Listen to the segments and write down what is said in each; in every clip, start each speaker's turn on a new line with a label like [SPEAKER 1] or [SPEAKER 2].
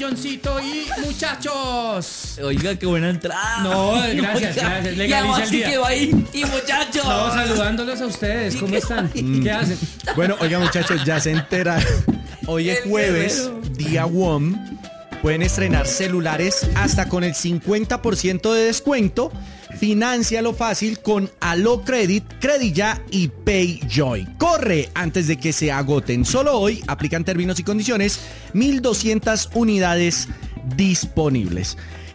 [SPEAKER 1] Johncito y muchachos.
[SPEAKER 2] Oiga, qué buena entrada.
[SPEAKER 1] No, gracias.
[SPEAKER 2] Y además que quedó ahí. Y muchachos.
[SPEAKER 1] No, saludándolos a ustedes. ¿Cómo están? ¿Qué hacen?
[SPEAKER 3] Bueno, oiga muchachos, ya se enteraron. Hoy es jueves, día WOM. Pueden estrenar celulares hasta con el 50% de descuento. Financialo fácil con Alo Credit, Credilla y PayJoy. Corre antes de que se agoten. Solo hoy aplican términos y condiciones. 1,200 unidades disponibles.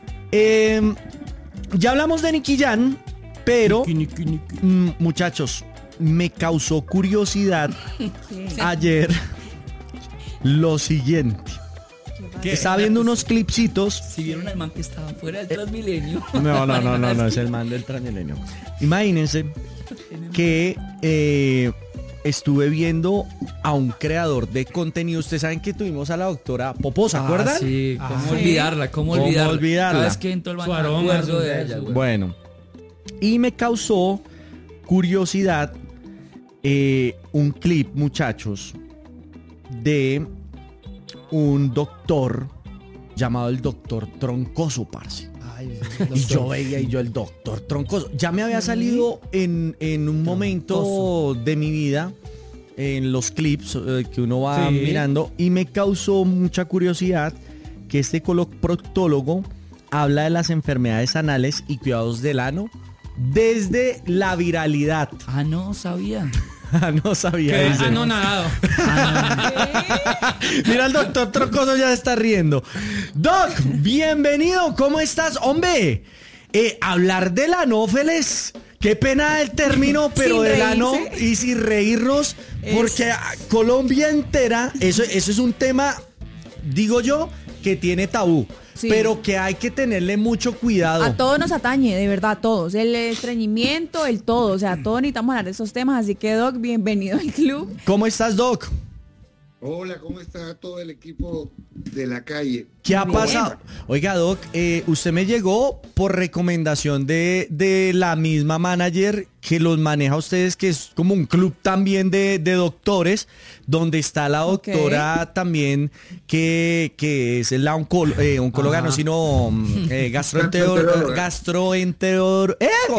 [SPEAKER 3] Ya hablamos de Nicky Jam, pero muchachos, me causó curiosidad ayer lo siguiente. Estaba viendo unos clipsitos.
[SPEAKER 2] Si vieron al man que estaba fuera del Transmilenio.
[SPEAKER 3] No, es el man del Transmilenio. Imagínense que estuve viendo a un creador de contenido. Ustedes saben que tuvimos a la doctora Popó, ¿se acuerdan?
[SPEAKER 2] Sí, ¿Cómo olvidarla? Cada vez que entro al baño me acuerdo de ella, güey.
[SPEAKER 3] Bueno, y me causó curiosidad un clip, muchachos, de un doctor llamado el doctor Troncoso, parce. Y yo veía el doctor Troncoso. Ya me había salido en un momento de mi vida, en los clips que uno va mirando, y me causó mucha curiosidad que este proctólogo habla de las enfermedades anales y cuidados del ano desde la viralidad.
[SPEAKER 2] Ah, no sabía.
[SPEAKER 3] No sabía.
[SPEAKER 1] No nadado.
[SPEAKER 3] Mira, el doctor Troncoso ya está riendo. Doc, bienvenido. ¿Cómo estás? Hombre, hablar del anófeles. Qué pena el término, pero del ano y sin reírnos, porque Colombia entera, eso es un tema, digo yo, que tiene tabú. Sí. Pero que hay que tenerle mucho cuidado.
[SPEAKER 4] A todos nos atañe, de verdad, a todos. El estreñimiento, el todo. O sea, todos necesitamos hablar de esos temas. Así que, Doc, bienvenido al club.
[SPEAKER 3] ¿Cómo estás, Doc?
[SPEAKER 5] Hola, ¿cómo está todo el equipo de la calle?
[SPEAKER 3] ¿Qué ha pasado? Oiga, Doc, usted me llegó por recomendación de la misma manager que los maneja a ustedes, que es como un club también de doctores, donde está la doctora también, que es la oncóloga, no, sino gastroenterología.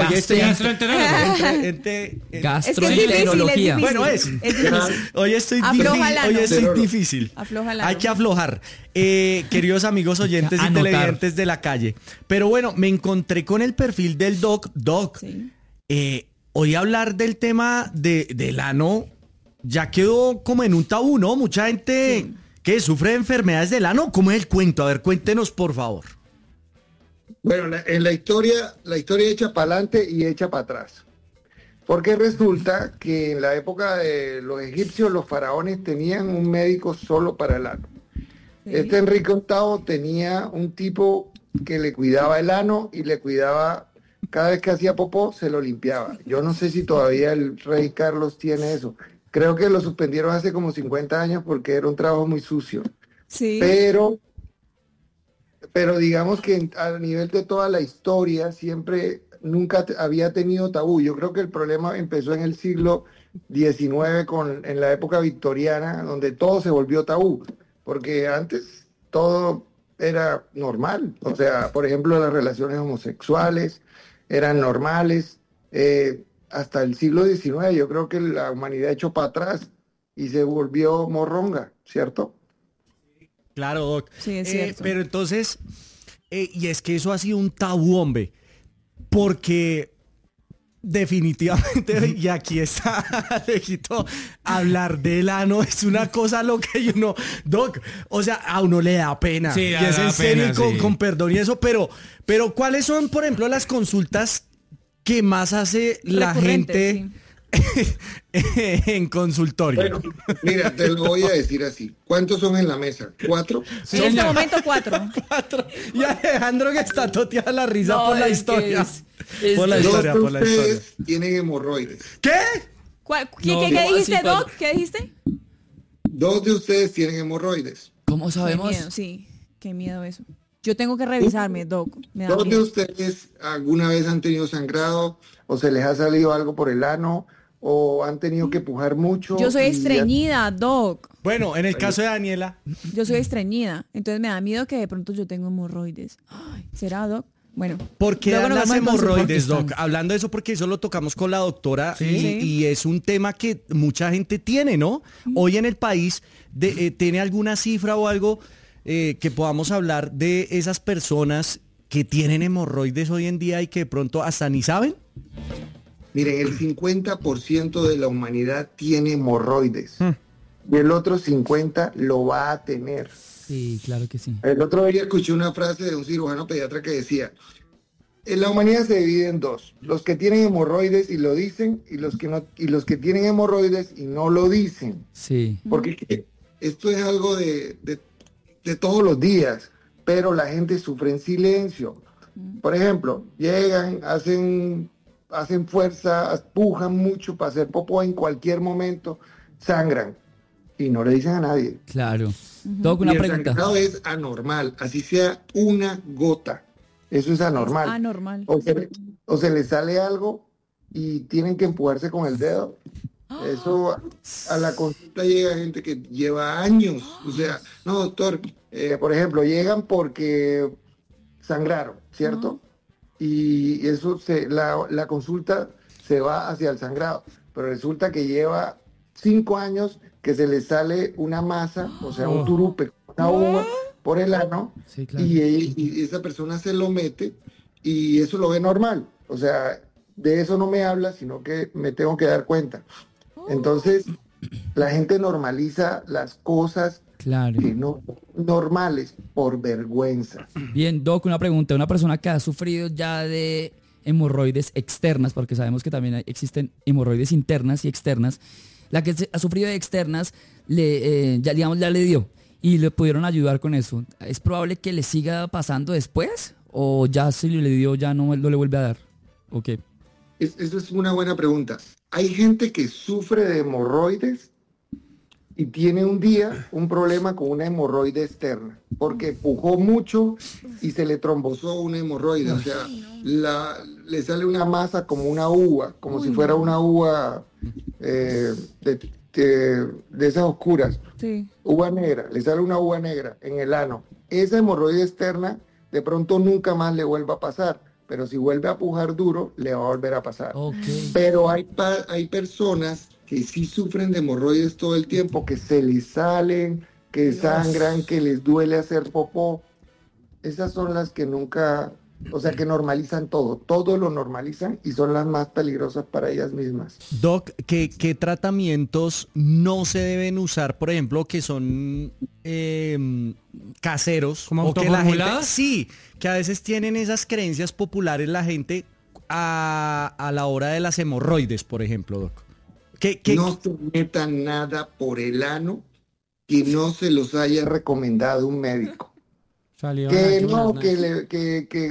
[SPEAKER 2] Gastroenterología.
[SPEAKER 3] Bueno, hoy estoy difícil. Hay que aflojar. Queridos amigos oyentes y televidentes de la calle. Pero bueno, me encontré con el perfil del Doc. Sí. Hoy hablar del tema del ano ya quedó como en un tabú, ¿no? Mucha gente que sufre de enfermedades del ano. ¿Cómo es el cuento? A ver, cuéntenos, por favor.
[SPEAKER 5] Bueno, en la historia echa para adelante y echa para atrás. Porque resulta que en la época de los egipcios, los faraones tenían un médico solo para el ano. Este Enrique VIII tenía un tipo que le cuidaba el ano y le cuidaba, cada vez que hacía popó, se lo limpiaba. Yo no sé si todavía el rey Carlos tiene eso. Creo que lo suspendieron hace como 50 años porque era un trabajo muy sucio. Sí. Pero digamos que a nivel de toda la historia, nunca había tenido tabú. Yo creo que el problema empezó en el siglo XIX, en la época victoriana, donde todo se volvió tabú. Porque antes todo era normal. O sea, por ejemplo, las relaciones homosexuales eran normales. Hasta el siglo XIX yo creo que la humanidad echó para atrás y se volvió morronga, ¿cierto?
[SPEAKER 3] Claro, Doc.
[SPEAKER 4] Sí, es cierto.
[SPEAKER 3] Pero entonces, y es que eso ha sido un tabú, hombre, porque definitivamente, y aquí está Alejito, hablar del ano es una cosa loca y uno, Doc, o sea, a uno le da pena.
[SPEAKER 1] Sí,
[SPEAKER 3] y es en serio,
[SPEAKER 1] pena,
[SPEAKER 3] con perdón y eso, pero ¿cuáles son, por ejemplo, las consultas que más hace la gente en consultorio?
[SPEAKER 5] Bueno, mira, te lo voy a decir así. ¿Cuántos son en la mesa? ¿4?
[SPEAKER 4] Sí, en este momento 4.
[SPEAKER 3] 4. Y Alejandro que está toteado la risa por la historia.
[SPEAKER 5] Por la historia. Ustedes tienen hemorroides.
[SPEAKER 3] ¿Qué?
[SPEAKER 4] ¿Qué dijiste, Doc? ¿Qué dijiste?
[SPEAKER 5] 2 de ustedes tienen hemorroides.
[SPEAKER 2] ¿Cómo sabemos?
[SPEAKER 4] Qué miedo, sí, qué miedo eso. Yo tengo que revisarme, Doc.
[SPEAKER 5] 2 de ustedes alguna vez han tenido sangrado o se les ha salido algo por el ano o han tenido que pujar mucho.
[SPEAKER 4] Yo soy estreñida, Doc.
[SPEAKER 3] Bueno, en el caso de Daniela.
[SPEAKER 4] Yo soy estreñida, entonces me da miedo que de pronto yo tengo hemorroides. Ay, ¿será, Doc? Bueno.
[SPEAKER 3] ¿Por qué dan las hemorroides, Doc? Hablando de eso, porque eso lo tocamos con la doctora y es un tema que mucha gente tiene, ¿no? Hoy en el país, ¿tiene alguna cifra o algo que podamos hablar de esas personas que tienen hemorroides hoy en día y que de pronto hasta ni saben?
[SPEAKER 5] Miren, el 50% de la humanidad tiene hemorroides y el otro 50% lo va a tener.
[SPEAKER 2] Sí, claro que sí.
[SPEAKER 5] El otro día escuché una frase de un cirujano pediatra que decía, la humanidad se divide en dos, los que tienen hemorroides y lo dicen y los que tienen hemorroides y no lo dicen.
[SPEAKER 2] Sí.
[SPEAKER 5] Porque esto es algo de todos los días, pero la gente sufre en silencio. Por ejemplo, llegan, hacen fuerza, pujan mucho para hacer popó en cualquier momento, sangran y no le dicen a nadie.
[SPEAKER 2] Claro. Tengo una pregunta.
[SPEAKER 5] El sangrado es anormal, así sea una gota. Eso es anormal.
[SPEAKER 4] Es anormal.
[SPEAKER 5] O se les sale algo y tienen que empujarse con el dedo. Eso a la consulta llega gente que lleva años. O sea, no, doctor, por ejemplo, llegan porque sangraron, ¿cierto? Y eso la consulta se va hacia el sangrado. Pero resulta que lleva 5 años que se le sale una masa, o sea, un turupe, una uva por el ano,
[SPEAKER 2] sí, claro.
[SPEAKER 5] y esa persona se lo mete y eso lo ve normal. O sea, de eso no me habla, sino que me tengo que dar cuenta. Entonces, la gente normaliza las cosas que no normales por vergüenza.
[SPEAKER 2] Bien, Doc, una pregunta. Una persona que ha sufrido ya de hemorroides externas, porque sabemos que también existen hemorroides internas y externas. La que ha sufrido de externas, ya le dio y le pudieron ayudar con eso. ¿Es probable que le siga pasando después? ¿O ya si le dio ya no le vuelve a dar? ¿O qué?
[SPEAKER 5] Eso es una buena pregunta. Hay gente que sufre de hemorroides y tiene un día un problema con una hemorroide externa, porque pujó mucho y se le trombosó una hemorroide. O sea, le sale una masa como una uva, como si fuera una uva de esas oscuras.
[SPEAKER 4] Sí.
[SPEAKER 5] Uva negra, le sale una uva negra en el ano. Esa hemorroide externa de pronto nunca más le vuelva a pasar, pero si vuelve a pujar duro, le va a volver a pasar.
[SPEAKER 2] Okay.
[SPEAKER 5] Pero hay personas que sí sufren de hemorroides todo el tiempo, que se les salen, que sangran, que les duele hacer popó. Esas son las que nunca, o sea, que normalizan todo lo normalizan y son las más peligrosas para ellas mismas.
[SPEAKER 3] Doc, ¿qué tratamientos no se deben usar, por ejemplo, que son caseros?
[SPEAKER 1] ¿Como
[SPEAKER 3] o que la gente,
[SPEAKER 1] autoformuladas?
[SPEAKER 3] que a veces tienen esas creencias populares la gente a la hora de las hemorroides, por ejemplo, Doc.
[SPEAKER 5] No se metan nada por el ano que no se los haya recomendado un médico.
[SPEAKER 1] Salió
[SPEAKER 5] Que no, que